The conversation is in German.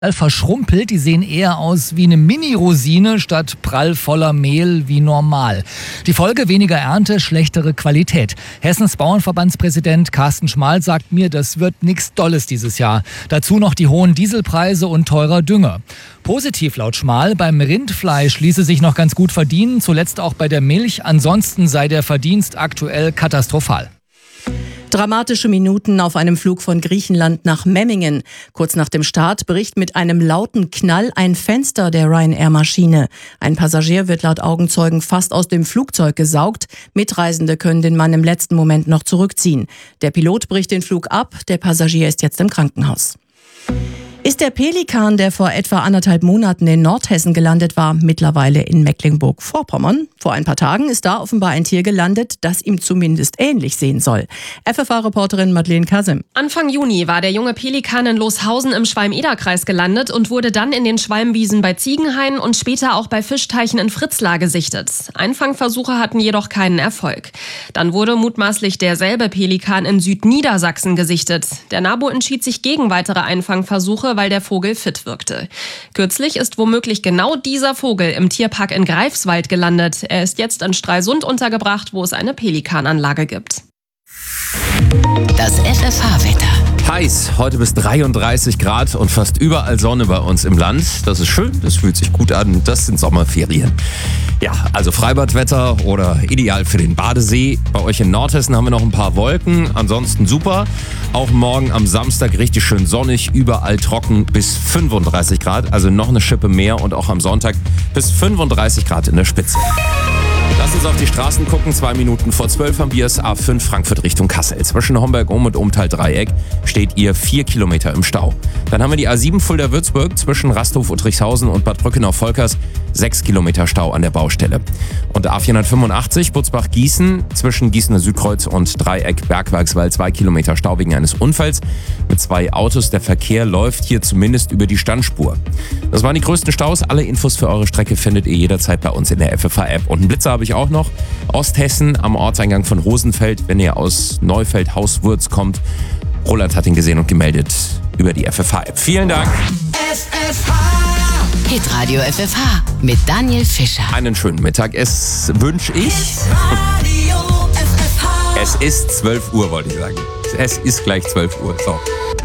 verschrumpelt. Die sehen eher aus wie eine Mini-Rosine statt prallvoller Mehl wie normal. Die Folge: weniger Ernte, schlechtere Qualität. Hessens Bauernverbandspräsident Carsten Schmal sagt mir, das wird nichts Dolles dieses Jahr. Dazu noch die hohen Dieselpreise und teurer Dünger. Positiv laut Schmal: beim Rindfleisch ließe sich noch ganz gut verdienen, zuletzt auch bei der Milch. Ansonsten sei der Verdienst aktuell katastrophal. Dramatische Minuten auf einem Flug von Griechenland nach Memmingen. Kurz nach dem Start bricht mit einem lauten Knall ein Fenster der Ryanair-Maschine. Ein Passagier wird laut Augenzeugen fast aus dem Flugzeug gesaugt. Mitreisende können den Mann im letzten Moment noch zurückziehen. Der Pilot bricht den Flug ab. Der Passagier ist jetzt im Krankenhaus. Ist der Pelikan, der vor etwa 1,5 Monaten in Nordhessen gelandet war, mittlerweile in Mecklenburg-Vorpommern? Vor ein paar Tagen ist da offenbar ein Tier gelandet, das ihm zumindest ähnlich sehen soll. FFH-Reporterin Madeleine Kasim. Anfang Juni war der junge Pelikan in Loshausen im Schwalm-Eder-Kreis gelandet und wurde dann in den Schwalmwiesen bei Ziegenhain und später auch bei Fischteichen in Fritzlar gesichtet. Einfangversuche hatten jedoch keinen Erfolg. Dann wurde mutmaßlich derselbe Pelikan in Südniedersachsen gesichtet. Der NABU entschied sich gegen weitere Einfangversuche, weil der Vogel fit wirkte. Kürzlich ist womöglich genau dieser Vogel im Tierpark in Greifswald gelandet. Er ist jetzt in Stralsund untergebracht, wo es eine Pelikananlage gibt. Das FFH-Wetter. Heiß, heute bis 33 Grad und fast überall Sonne bei uns im Land. Das ist schön, das fühlt sich gut an. Das sind Sommerferien. Ja, also Freibadwetter oder ideal für den Badesee. Bei euch in Nordhessen haben wir noch ein paar Wolken, ansonsten super. Auch morgen am Samstag richtig schön sonnig, überall trocken bis 35 Grad. Also noch eine Schippe mehr und auch am Sonntag bis 35 Grad in der Spitze. Lass uns auf die Straßen gucken. 2 Minuten vor 12 haben wir es. A5 Frankfurt Richtung Kassel. Zwischen Homberg und Umtal-Dreieck steht ihr 4 Kilometer im Stau. Dann haben wir die A7 Fulda-Würzburg zwischen Rasthof, Uttrichshausen und Bad Brückenau-Volkers. 6 Kilometer Stau an der Baustelle. Und A485 Butzbach-Gießen zwischen Gießener Südkreuz und Dreieck Bergwerkswald. 2 Kilometer Stau wegen eines Unfalls mit 2 Autos. Der Verkehr läuft hier zumindest über die Standspur. Das waren die größten Staus. Alle Infos für eure Strecke findet ihr jederzeit bei uns in der FFH-App. Und einen Blitzer habe ich auch noch. Osthessen am Ortseingang von Rosenfeld, wenn ihr aus Neufeld-Hauswurz kommt. Roland hat ihn gesehen und gemeldet über die FFH-App. Vielen Dank. Hitradio FFH mit Daniel Fischer. Einen schönen Mittag. Es wünsche ich. Es ist 12 Uhr, wollte ich sagen. Es ist gleich 12 Uhr. So.